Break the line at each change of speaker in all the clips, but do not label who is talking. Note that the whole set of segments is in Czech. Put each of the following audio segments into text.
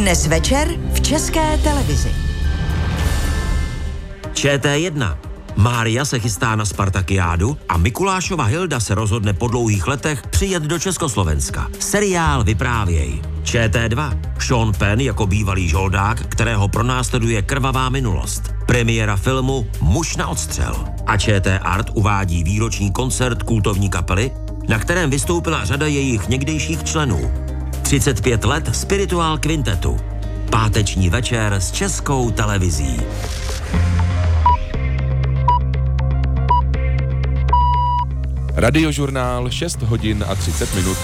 Dnes večer v České televizi.
ČT1. Mária se chystá na Spartakiádu a Mikulášova Hilda se rozhodne po dlouhých letech přijet do Československa. Seriál Vyprávěj. ČT2. Sean Penn jako bývalý žoldák, kterého pronásleduje krvavá minulost. Premiéra filmu Muž na odstřel. A ČT Art uvádí výroční koncert kultovní kapely, na kterém vystoupila řada jejich někdejších členů. 35 let Spiritual Quintetu. Páteční večer s Českou televizí.
Radiožurnál 6 hodin a 30 minut.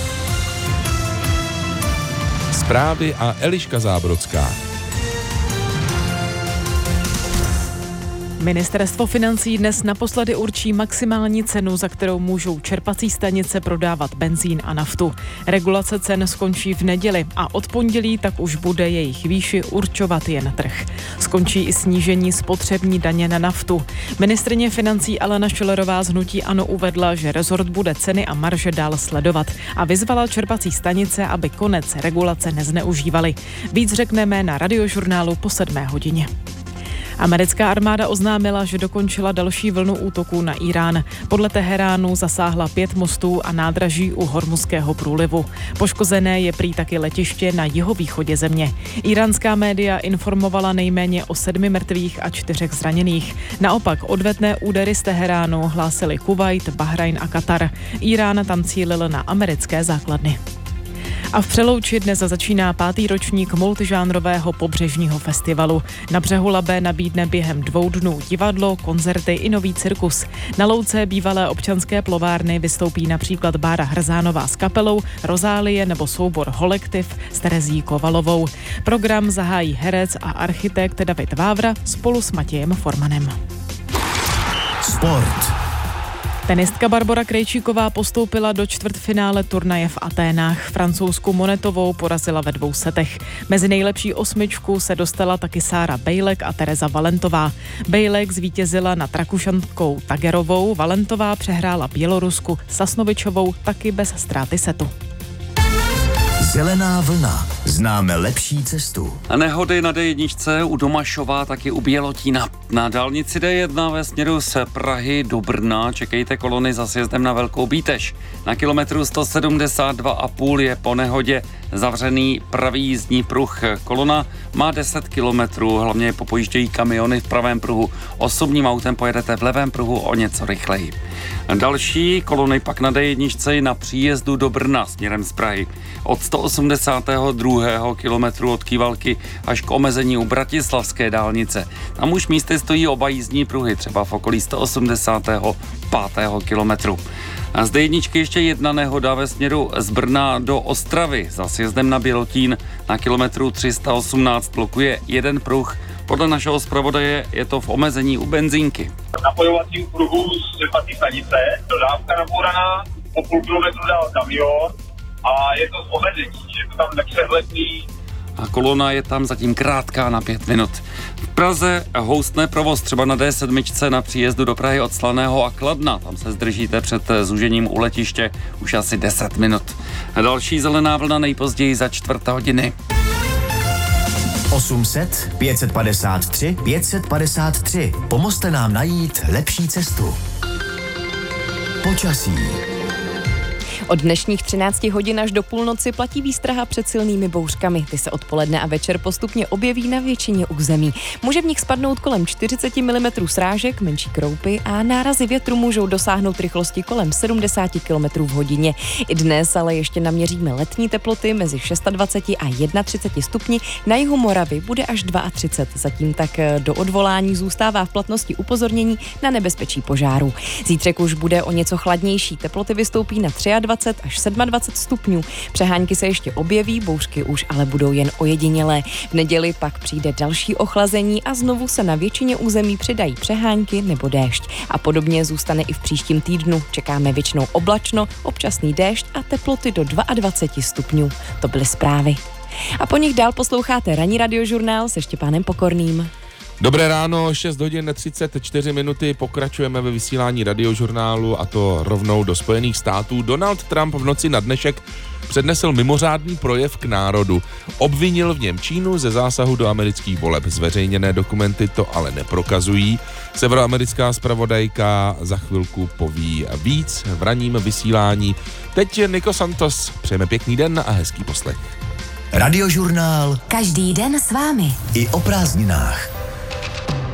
Zprávy a Eliška Zábrodská.
Ministerstvo financí dnes naposledy určí maximální cenu, za kterou můžou čerpací stanice prodávat benzín a naftu. Regulace cen skončí v neděli a od pondělí tak už bude jejich výši určovat jen trh. Skončí i snížení spotřební daně na naftu. Ministryně financí Alena Schillerová z hnutí ANO uvedla, že rezort bude ceny a marže dál sledovat a vyzvala čerpací stanice, aby konec regulace nezneužívali. Víc řekneme na Radiožurnálu po 7 hodině. Americká armáda oznámila, že dokončila další vlnu útoků na Irán. Podle Teheránu zasáhla 5 mostů a nádraží u Hormuzského průlivu. Poškozené je prý taky letiště na jihovýchodě země. Íránská média informovala nejméně o 7 mrtvých a 4 zraněných. Naopak odvetné údery z Teheránu hlásili Kuvajt, Bahrajn a Katar. Irán tam cílil na americké základny. A v Přelouči dnes začíná 5. ročník multižánrového pobřežního festivalu. Na břehu Labe nabídne během 2 dnů divadlo, koncerty i nový cirkus. Na louce bývalé občanské plovárny vystoupí například Bára Hrzánová s kapelou, Rozálie nebo soubor Holektiv s Terezí Kovalovou. Program zahájí herec a architekt David Vávra spolu s Matějem Formanem.
Sport.
Tenistka Barbora Krejčíková postoupila do čtvrtfinále turnaje v Aténách. Francouzsku Monetovou porazila ve 2 setech. Mezi nejlepší 8 se dostala taky Sára Bejlek a Tereza Valentová. Bejlek zvítězila nad Rakušankou Tagerovou, Valentová přehrála Bělorusku Sasnovičovou taky bez ztráty setu.
Zelená vlna. Známe lepší cestu.
A nehody na D1 u Domašova, taky u Bělotína. Na dálnici D1 ve směru z Prahy do Brna čekejte kolony za sjezdem na Velkou Bítež. Na kilometru 172,5 je po nehodě zavřený pravý jízdní pruh. Kolona má 10 kilometrů, hlavně popojíždějí kamiony v pravém pruhu. Osobním autem pojedete v levém pruhu o něco rychleji. Další kolony pak na D1 na příjezdu do Brna směrem z Prahy. Od 182. kilometru od Kývalky až k omezení u Bratislavské dálnice. Tam už místy stojí oba jízdní pruhy, třeba v okolí 185. kilometru. A z D1 ještě jedna nehoda ve směru z Brna do Ostravy. Za sjezdem na Bělotín na kilometru 318 blokuje jeden pruh. Podle našeho zpravodaje je to v omezení u benzínky.
Napojovacím pruhu z čerpací stanice, dodávka nabouraná, po půl kilometru dál kamion a je to z omezení, je to tam nepřehledný.
A kolona je tam zatím krátká na 5 minut. V Praze houstne provoz třeba na D7 na příjezdu do Prahy od Slaného a Kladna. Tam se zdržíte před zúžením u letiště už asi 10 minut. A další zelená vlna nejpozději za 4 hodiny.
800 553 553. Pomozte nám najít lepší cestu. Počasí.
Od dnešních 13 hodin až do půlnoci platí výstraha před silnými bouřkami. Ty se odpoledne a večer postupně objeví na většině území. Může v nich spadnout kolem 40 mm srážek, menší kroupy a nárazy větru můžou dosáhnout rychlosti kolem 70 km v hodině. I dnes ale ještě naměříme letní teploty mezi 26 a 31 stupni. Na jihu Moravy bude až 32. Zatím tak do odvolání zůstává v platnosti upozornění na nebezpečí požáru. Zítřek už bude o něco chladnější. Teploty vystoupí na 23 až 27 stupňů. Přehánky se ještě objeví, bouřky už ale budou jen ojedinělé. V neděli pak přijde další ochlazení a znovu se na většině území přidají přehánky nebo déšť. A podobně zůstane i v příštím týdnu. Čekáme většinou oblačno, občasný déšť a teploty do 22 stupňů. To byly zprávy. A po nich dál posloucháte ranní radiožurnál se Štěpánem Pokorným.
Dobré ráno, 6 hodin 34 minuty, pokračujeme ve vysílání radiožurnálu a to rovnou do Spojených států. Donald Trump v noci na dnešek přednesl mimořádný projev k národu. Obvinil v něm Čínu ze zásahu do amerických voleb. Zveřejněné dokumenty to ale neprokazují. Severoamerická zpravodajka za chvilku poví víc v ranním vysílání. Teď Niko Santos. Přejeme pěkný den a hezký poslech.
Radiožurnál
Každý den s vámi.
i o prázdninách.